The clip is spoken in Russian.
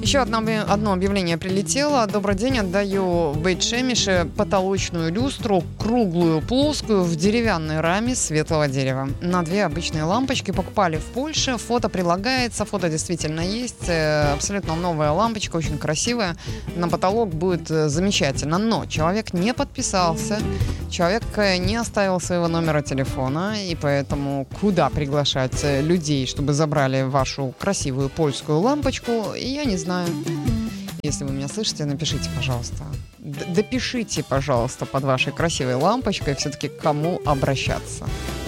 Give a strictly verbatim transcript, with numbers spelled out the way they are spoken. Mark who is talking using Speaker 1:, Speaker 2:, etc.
Speaker 1: Еще одно, одно объявление прилетело. Добрый день, отдаю в Бейт-Шемише потолочную люстру, круглую, плоскую, в деревянной раме светлого дерева. На две обычные лампочки покупали в Польше. Фото прилагается, фото действительно есть. Абсолютно новая лампочка, очень красивая. На потолок будет замечательно. Но человек не подписался, человек не оставил своего номера телефона, и поэтому куда приглашать людей, чтобы забрали вашу красивую польскую лампочку, я не знаю. Если вы меня слышите, напишите, пожалуйста. Д- допишите, пожалуйста, под вашей красивой лампочкой все-таки, к кому обращаться.